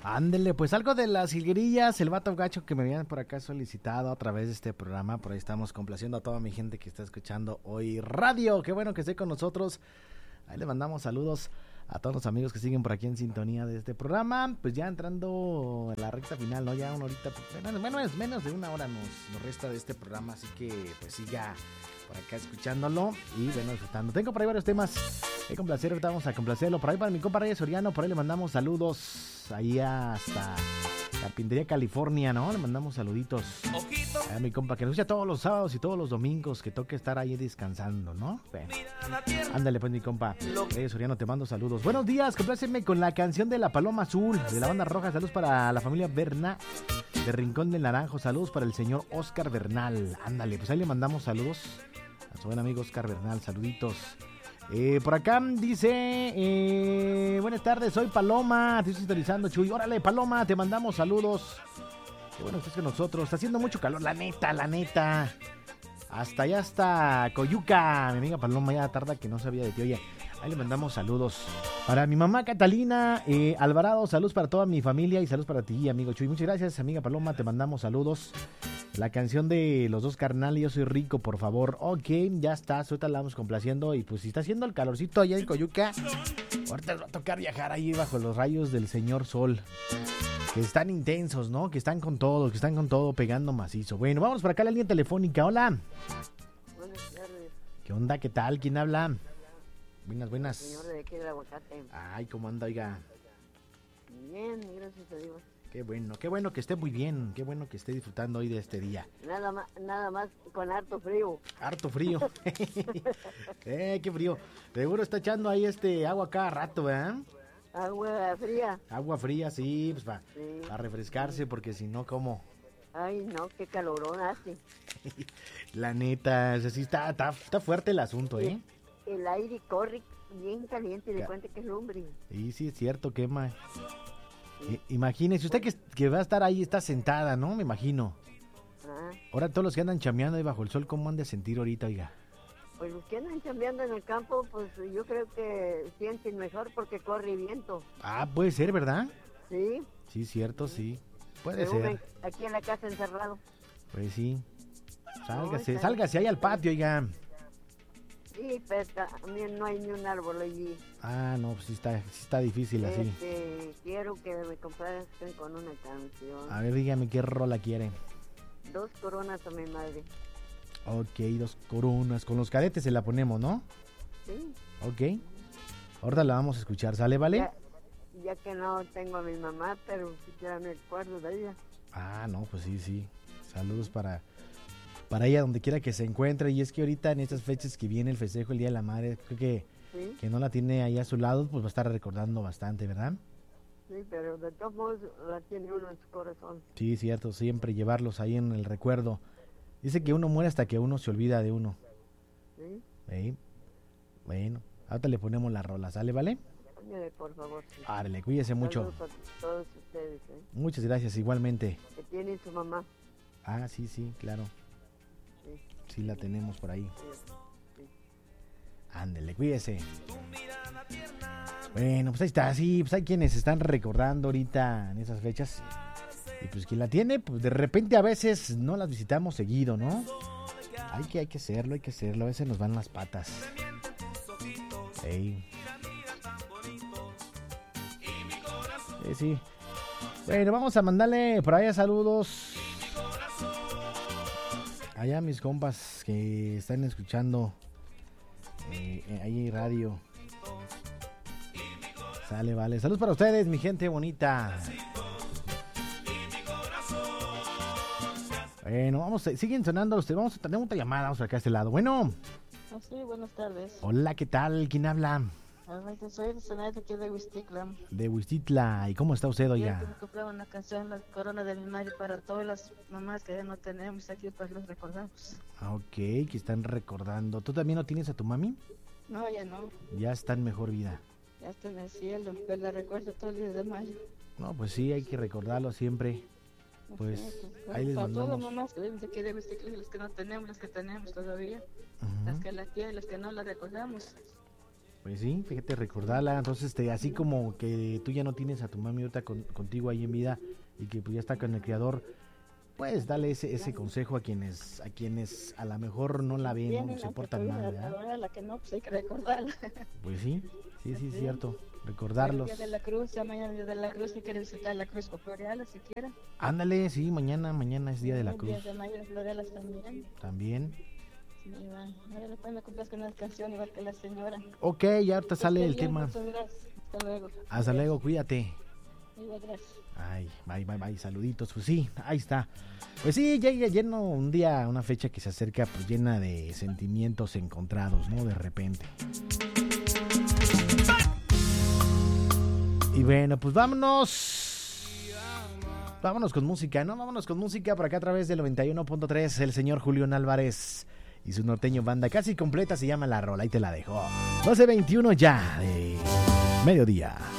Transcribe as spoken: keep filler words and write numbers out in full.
Ándele, pues algo de las jilguerillas, el vato gacho que me habían por acá solicitado a través de este programa. Por ahí estamos complaciendo a toda mi gente que está escuchando hoy radio. Qué bueno que esté con nosotros. Ahí le mandamos saludos a todos los amigos que siguen por aquí en sintonía de este programa. Pues ya entrando en la recta final, ¿no? Ya una horita, bueno, bueno, es menos de una hora nos, nos resta de este programa. Así que pues siga por acá escuchándolo y bueno, disfrutando. Tengo por ahí varios temas que complacer, ahorita vamos a complacerlo. Por ahí para mi compa Reyes Soriano, por ahí le mandamos saludos. Ahí hasta Carpintería, California, ¿no? Le mandamos saluditos a mi compa que nos escucha todos los sábados y todos los domingos, que toque estar ahí descansando, ¿no? Bueno, ándale pues mi compa Reyes Soriano, te mando saludos. Buenos días, complácenme con la canción de La Paloma Azul, de la Banda Roja. Saludos para la familia Berna de Rincón del Naranjo. Saludos para el señor Oscar Bernal. Ándale, pues ahí le mandamos saludos a su buen amigo Oscar Bernal, saluditos. Eh, por acá dice, eh, buenas tardes, soy Paloma, te estoy sintonizando, Chuy. Órale, Paloma, te mandamos saludos. Qué bueno que estés con nosotros. Está haciendo mucho calor, la neta, la neta. Hasta allá está Coyuca, mi amiga Paloma, ya tarda que no sabía de ti. Oye, ahí le mandamos saludos. Para mi mamá Catalina eh, Alvarado, saludos para toda mi familia y saludos para ti, amigo Chuy. Muchas gracias, amiga Paloma, te mandamos saludos. La canción de Los Dos Carnales, Yo Soy Rico, por favor. Ok, ya está, ahorita la vamos complaciendo. Y pues si está haciendo el calorcito allá en Coyuca, ahorita va a tocar viajar ahí bajo los rayos del señor sol. Que están intensos, ¿no? Que están con todo, que están con todo pegando macizo. Bueno, vamos por acá a la línea telefónica. Hola. Buenas tardes. ¿Qué onda? ¿Qué tal? ¿Quién habla? Buenas, buenas. Señor de aquí del aguacate. Ay, ¿cómo anda, oiga? Bien, gracias a Dios. Qué bueno, qué bueno que esté muy bien, qué bueno que esté disfrutando hoy de este día. Nada más, nada más con harto frío. Harto frío. eh, qué frío. Seguro está echando ahí este agua cada rato, ¿verdad? Agua fría. Agua fría, sí, pues para Sí. pa refrescarse, porque si no, ¿cómo? Ay, no, qué calorón hace. La neta, o sea, sí está, está, está fuerte el asunto, ¿eh? El aire corre bien caliente y de Ya. cuenta que es lumbre. Y sí, es cierto, quema. I- Imagínese, usted que, que va a estar ahí, está sentada, ¿no? Me imagino. Ah, Ahora todos los que andan chambeando ahí bajo el sol, ¿cómo han de sentir ahorita, oiga? pues los que andan chambeando en el campo, pues yo creo que sienten mejor porque corre viento. Ah, puede ser, ¿verdad? Sí. Sí, cierto, sí. Puede Pero uno ser. en- aquí en la casa encerrado. Pues sí. Sálgase, está- sálgase ahí al patio, oiga. Sí, pero también no hay ni un árbol allí. Ah, no, pues sí está, sí está difícil así. Este, quiero que me complazcan con una canción. A ver, dígame qué rola quiere. Dos coronas a mi madre. Ok, dos coronas. Con los cadetes se la ponemos, ¿no? Sí. Ok. Ahorita la vamos a escuchar, ¿sale, vale? Ya, ya que no tengo a mi mamá, pero siquiera me acuerdo de ella. Ah, no, pues sí, sí. Saludos para, para ella donde quiera que se encuentre. Y es que ahorita en estas fechas que viene el festejo, el Día de la Madre, creo que, Sí, que no la tiene ahí a su lado, pues va a estar recordando bastante, ¿verdad? sí, pero de todos modos la tiene uno en su corazón. Sí, cierto, siempre llevarlos ahí en el recuerdo. Dice que uno muere hasta que uno se olvida de uno. ¿Sí? ¿Eh? Bueno, ahorita le ponemos la rola, ¿sale, vale? Póngale, por favor. Sí. Árale, cuídese mucho. Saludos a todos ustedes, ¿eh? Muchas gracias, igualmente. Que tienen su mamá. Ah, sí, sí, claro. Sí, Sí la tenemos por ahí. sí, sí. Ándele, cuídese. Bueno, pues ahí está, sí, pues hay quienes están recordando ahorita en esas fechas. Y pues quien la tiene, pues de repente a veces no las visitamos seguido, ¿no? Hay que, hay que hacerlo, hay que hacerlo, a veces nos van las patas. Ey. Sí, sí. Bueno, vamos a mandarle por allá saludos. Allá a mis compas que están escuchando eh, eh, ahí radio. Sale, vale. Saludos para ustedes, mi gente bonita. Bueno, vamos, a- siguen sonando los, vamos a tener otra llamada, vamos acá a este lado. Bueno, Ah, sí, buenas tardes. hola, ¿qué tal? ¿Quién habla? Hola, soy Zenaida aquí de Huixticla. De Huixtitla. ¿Y cómo está usted, Quiero que oiga? me comprara una canción, La Corona de mi Madre, para todas las mamás que ya no tenemos aquí, pues los recordamos. Ah, ok, que están recordando. ¿Tú también no tienes a tu mami? No, ya no, Ya está en mejor vida. ya está en el cielo, pero la recuerdo todos los días de mayo. No, pues sí, hay que recordarlo siempre. Pues, Así es, ahí les para todas las mandamos. mamás que vivimos aquí de Huixticla, y las que no tenemos, las que no tenemos todavía, Ujú. las que no la recordamos. Sí, Las que la quieren, las que no la recordamos. sí, sí, sí. Bueno, vamos a, siguen sonando los, vamos a, tenemos otra llamada, vamos acá a este lado. Bueno, Las que la quieren, las que no la recordamos. Pues sí, fíjate, recordarla. Entonces, este, así como que tú ya no tienes a tu mami ahorita con, contigo ahí en vida y que pues ya está con el Creador, pues dale ese ese consejo a quienes a quienes a lo mejor no la ven, Bien, no se aunque portan tuviera mal, la ¿verdad? hora, la que no, pues hay que recordarla. Pues sí, sí, sí, es Sí. cierto. El Recordarlos. día de la cruz, ya mañana el día de la cruz, si quieres visitar la cruz Floreal, si quiera. Ándale, sí, mañana, mañana es Día de la El Cruz. día de mayo de Floreal también. También. Sí, va. Ahora después me cumplas con una canción igual que la señora. Ok, ya ahorita sale Esté el bien, tema. muchas gracias. Hasta luego. Hasta luego, cuídate. Igual, gracias. Ay, bye, bye, bye, saluditos. Pues sí, ahí está. Pues sí, llega lleno un día, una fecha que se acerca, pues llena de sentimientos encontrados, ¿no? De repente. Y bueno, pues vámonos. Vámonos con música, ¿no? Vámonos con música por acá a través del noventa y uno punto tres. El señor Julián Álvarez y su norteño banda casi completa se llama La Rola. Ahí te la dejo. doce veintiuno ya de mediodía.